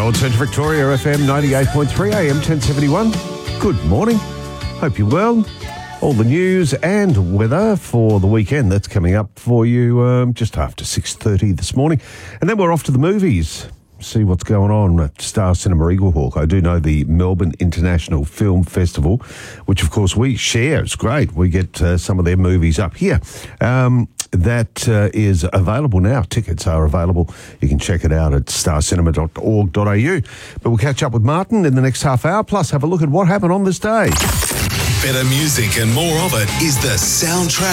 North Central Victoria, FM 98.3 AM 1071. Good morning. Hope you're well. All the news and weather for the weekend that's coming up for you just after 6:30 this morning. And then we're off to the movies. See what's going on at Star Cinema Eaglehawk. I do know the Melbourne International Film Festival, which of course we share. It's great. We get some of their movies up here. That is available now. Tickets are available. You can check it out at starcinema.org.au. But we'll catch up with Martin in the next half hour, plus have a look at what happened on this day. Better music and more of it is the Soundtrack